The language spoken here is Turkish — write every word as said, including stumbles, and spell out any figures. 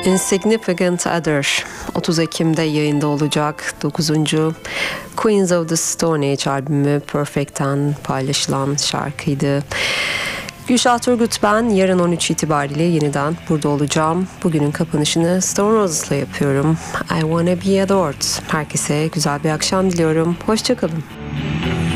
Insignificant Other otuz Ekim'de yayında olacak dokuzuncu Queens of the Stone Age albümü Perfect'ten paylaşılan şarkıydı. Gülşah Turgut ben. Yarın on üç itibariyle yeniden burada olacağım. Bugünün kapanışını Stone Roses'la yapıyorum. I Wanna Be Adored. Herkese güzel bir akşam diliyorum. Hoşçakalın.